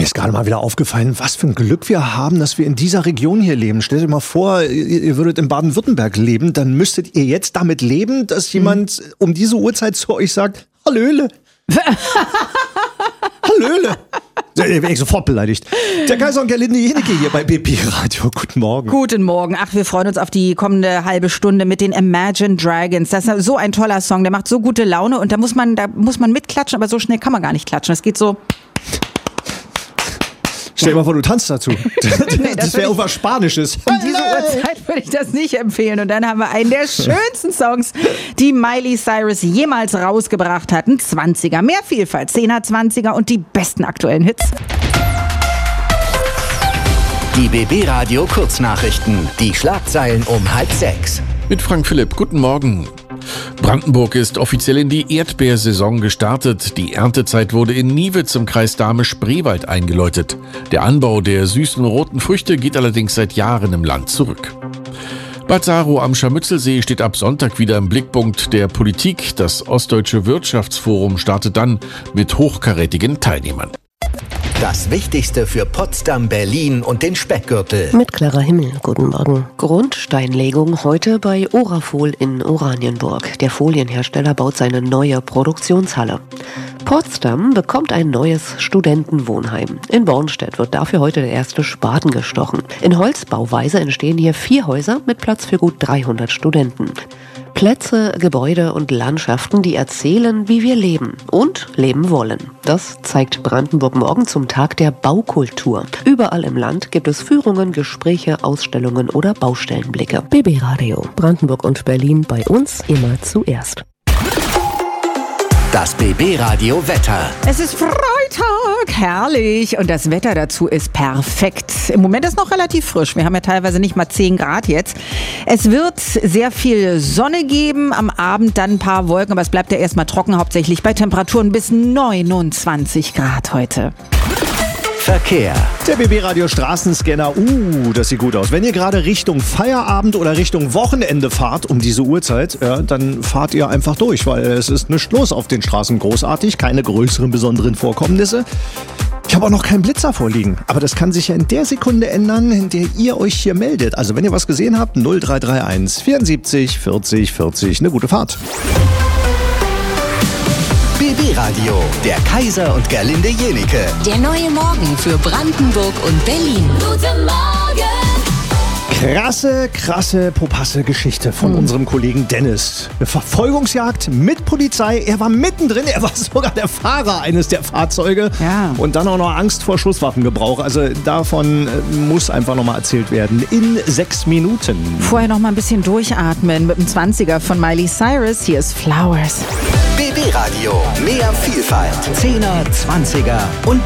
ist gerade mal wieder aufgefallen, was für ein Glück wir haben, dass wir in dieser Region hier leben. Stellt euch mal vor, ihr würdet in Baden-Württemberg leben, dann müsstet ihr jetzt damit leben, dass jemand um diese Uhrzeit zu euch sagt, Hallöle. Hallöle. Da wäre ich sofort beleidigt. Der Kaiser und Gerlinde Jenike hier bei BB Radio. Guten Morgen. Guten Morgen. Ach, wir freuen uns auf die kommende halbe Stunde mit den Imagine Dragons. Das ist so ein toller Song, der macht so gute Laune und da muss man mitklatschen, aber so schnell kann man gar nicht klatschen. Das geht so. Stell dir mal vor, du tanzt dazu. Das wäre irgendwas Spanisches. Um diese Uhrzeit würde ich das nicht empfehlen. Und dann haben wir einen der schönsten Songs, die Miley Cyrus jemals rausgebracht hat. Ein 20er, mehr Vielfalt, 10er, 20er und die besten aktuellen Hits. Die BB Radio Kurznachrichten. Die Schlagzeilen um 5:30. Mit Frank Philipp, guten Morgen. Brandenburg ist offiziell in die Erdbeersaison gestartet. Die Erntezeit wurde in Niewitz im Kreis Dahme-Spreewald eingeläutet. Der Anbau der süßen roten Früchte geht allerdings seit Jahren im Land zurück. Bad Saro am Scharmützelsee steht ab Sonntag wieder im Blickpunkt der Politik. Das Ostdeutsche Wirtschaftsforum startet dann mit hochkarätigen Teilnehmern. Das Wichtigste für Potsdam, Berlin und den Speckgürtel. Mit klarer Himmel, guten Morgen. Grundsteinlegung heute bei Orafol in Oranienburg. Der Folienhersteller baut seine neue Produktionshalle. Potsdam bekommt ein neues Studentenwohnheim. In Bornstedt wird dafür heute der erste Spaten gestochen. In Holzbauweise entstehen hier 4 Häuser mit Platz für gut 300 Studenten. Plätze, Gebäude und Landschaften, die erzählen, wie wir leben und leben wollen. Das zeigt Brandenburg morgen zum Tag der Baukultur. Überall im Land gibt es Führungen, Gespräche, Ausstellungen oder Baustellenblicke. BB Radio, Brandenburg und Berlin, bei uns immer zuerst. Das BB Radio Wetter. Es ist Freitag, herrlich. Und das Wetter dazu ist perfekt. Im Moment ist noch relativ frisch. Wir haben ja teilweise nicht mal 10 Grad jetzt. Es wird sehr viel Sonne geben. Am Abend dann ein paar Wolken. Aber es bleibt ja erstmal trocken, hauptsächlich bei Temperaturen bis 29 Grad heute. Verkehr. Der BB Radio Straßenscanner, das sieht gut aus. Wenn ihr gerade Richtung Feierabend oder Richtung Wochenende fahrt um diese Uhrzeit, dann fahrt ihr einfach durch, weil es ist nichts los auf den Straßen, großartig, keine größeren besonderen Vorkommnisse. Ich habe auch noch keinen Blitzer vorliegen, aber das kann sich ja in der Sekunde ändern, in der ihr euch hier meldet. Also wenn ihr was gesehen habt, 0331 74 40 40, eine gute Fahrt. BB Radio, der Kaiser und Gerlinde Jenike. Der neue Morgen für Brandenburg und Berlin. Guten Morgen! Krasse, popasse Geschichte von unserem Kollegen Dennis. Eine Verfolgungsjagd mit Polizei. Er war mittendrin, er war sogar der Fahrer eines der Fahrzeuge. Ja. Und dann auch noch Angst vor Schusswaffengebrauch. Also davon muss einfach nochmal erzählt werden. In 6 Minuten. Vorher noch mal ein bisschen durchatmen mit dem 20er von Miley Cyrus. Hier ist Flowers. BB Radio, mehr Vielfalt. 10er, 20er und